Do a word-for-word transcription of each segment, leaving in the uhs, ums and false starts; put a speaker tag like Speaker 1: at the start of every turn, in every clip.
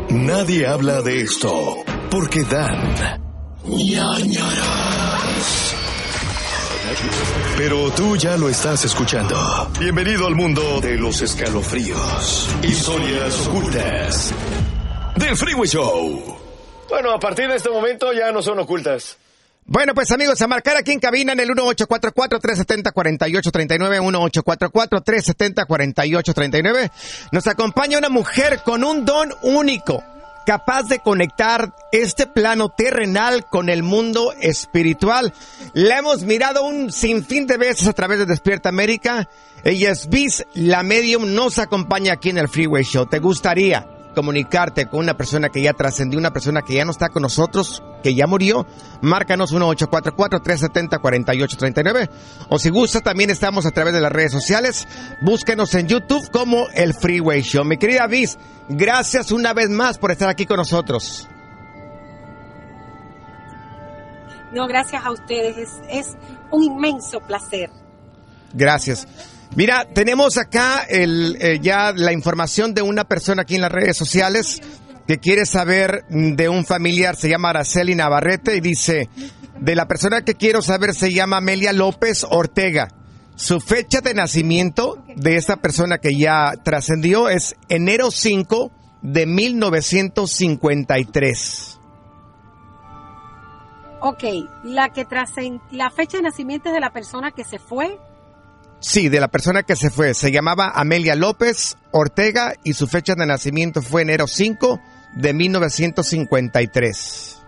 Speaker 1: Nadie habla de esto porque dan ñañaras. Pero tú ya lo estás escuchando. Bienvenido al mundo de los escalofríos, historias ocultas del Freeway Show.
Speaker 2: Bueno, a partir de este momento ya no son ocultas.
Speaker 3: Bueno, pues amigos, a marcar aquí en cabina en el uno ocho cuatro cuatro, tres siete cero, cuatro ocho tres nueve, uno ocho cuatro cuatro, tres siete cero, cuatro ocho tres nueve. Nos acompaña una mujer con un don único, capaz de conectar este plano terrenal con el mundo espiritual. La hemos mirado un sinfín de veces a través de Despierta América. Ella es Biz, la medium, nos acompaña aquí en el Freeway Show. ¿Te gustaría comunicarte con una persona que ya trascendió, una persona que ya no está con nosotros, que ya murió? Márcanos uno ocho cuatro cuatro, tres siete cero, cuatro ocho tres nueve. O si gusta, también estamos a través de las redes sociales. Búsquenos en YouTube como el Freeway Show. Mi querida Biz, gracias una vez más por estar aquí con nosotros.
Speaker 4: No, gracias a ustedes. Es, es un inmenso placer.
Speaker 3: Gracias. Mira, tenemos acá el, eh, ya la información de una persona aquí en las redes sociales que quiere saber de un familiar. Se llama Araceli Navarrete y dice, de la persona que quiero saber se llama Amelia López Ortega. Su fecha de nacimiento de esta persona que ya trascendió es enero cinco de mil novecientos cincuenta y tres.
Speaker 4: Ok, la que trascend... la fecha de nacimiento es de la persona que se fue.
Speaker 3: Sí, de la persona que se fue. Se llamaba Amelia López Ortega y su fecha de nacimiento fue enero cinco de mil novecientos cincuenta y tres.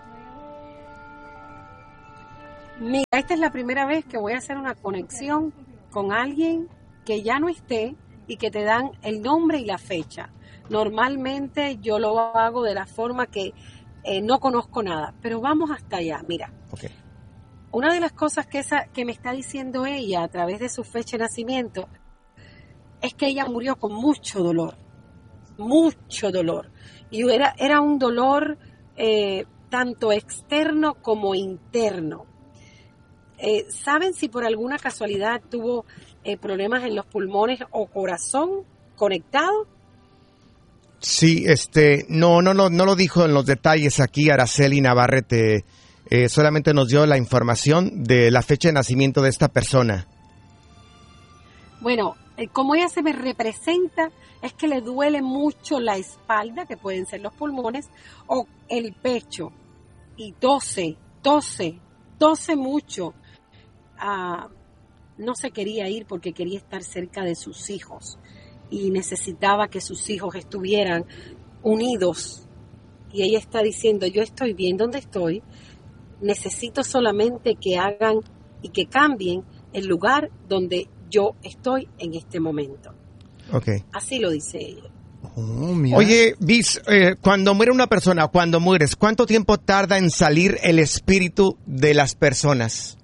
Speaker 4: Mira, esta es la primera vez que voy a hacer una conexión con alguien que ya no esté y que te dan el nombre y la fecha. Normalmente yo lo hago de la forma que eh, no conozco nada, pero vamos hasta allá. Mira,
Speaker 3: okay.
Speaker 4: Una de las cosas que, esa, que me está diciendo ella a través de su fecha de nacimiento es que ella murió con mucho dolor, mucho dolor. Y era, era un dolor eh, tanto externo como interno. Eh, ¿Saben si por alguna casualidad tuvo eh, problemas en los pulmones o corazón conectado?
Speaker 3: Sí, este, no, no, no, no lo dijo en los detalles aquí Araceli Navarrete. Eh, solamente nos dio la información de la fecha de nacimiento de esta persona.
Speaker 4: Bueno, eh, como ella se me representa, es que le duele mucho la espalda, que pueden ser los pulmones, o el pecho, y tose, tose, tose mucho. Ah, no se quería ir porque quería estar cerca de sus hijos y necesitaba que sus hijos estuvieran unidos. Y ella está diciendo, yo estoy bien donde estoy, necesito solamente que hagan y que cambien el lugar donde yo estoy en este momento.
Speaker 3: Okay.
Speaker 4: Así lo dice ella.
Speaker 3: Oh, oye, Biz, eh, cuando muere una persona, cuando mueres, ¿cuánto tiempo tarda en salir el espíritu de las personas?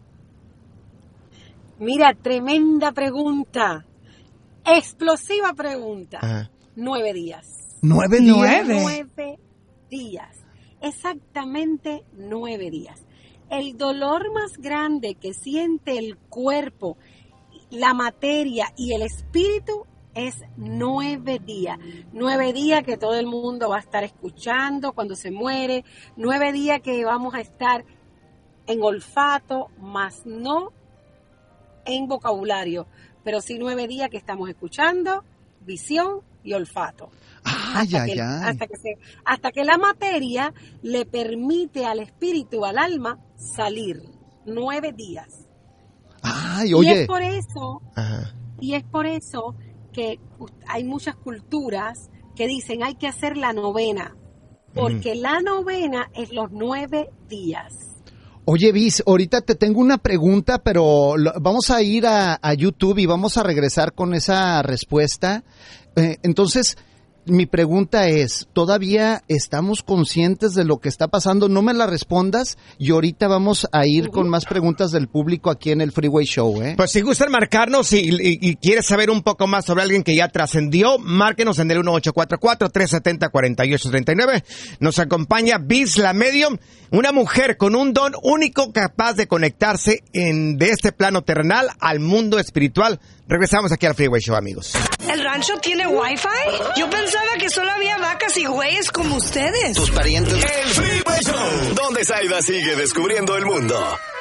Speaker 4: Mira, tremenda pregunta. Explosiva pregunta.
Speaker 3: Ajá.
Speaker 4: Nueve días.
Speaker 3: ¿Nueve días?
Speaker 4: Nueve. Nueve días. Exactamente nueve días. El dolor más grande que siente el cuerpo, la materia y el espíritu es nueve días. Nueve días que todo el mundo va a estar escuchando cuando se muere. Nueve días que vamos a estar en olfato, más no en vocabulario. Pero sí nueve días que estamos escuchando, visión y olfato.
Speaker 5: Ay,
Speaker 4: hasta,
Speaker 5: ay,
Speaker 4: que,
Speaker 5: ay.
Speaker 4: hasta, que se, hasta que la materia le permite al espíritu, al alma, salir. Nueve días.
Speaker 5: Ay, oye.
Speaker 4: Y es por eso,
Speaker 3: Ajá.
Speaker 4: y es por eso que hay muchas culturas que dicen hay que hacer la novena, porque mm. la novena es los nueve días.
Speaker 5: Oye, Biz, ahorita te tengo una pregunta, pero lo, vamos a ir a, a YouTube y vamos a regresar con esa respuesta. Eh, entonces, mi pregunta es, ¿todavía estamos conscientes de lo que está pasando? No me la respondas y ahorita vamos a ir uh-huh. con más preguntas del público aquí en el Freeway Show, ¿eh?
Speaker 3: Pues si gustan marcarnos y, y, y quieres saber un poco más sobre alguien que ya trascendió, márquenos en el uno ocho cuatro cuatro, tres siete cero, cuatro ocho tres nueve. Nos acompaña Biz, la medium, una mujer con un don único capaz de conectarse en, de este plano terrenal al mundo espiritual. Regresamos aquí al Freeway Show, amigos.
Speaker 6: ¿El rancho tiene Wi-Fi? Yo pensaba que solo había vacas y güeyes como ustedes.
Speaker 1: Tus parientes. El Freeway Show, donde Zaida sigue descubriendo el mundo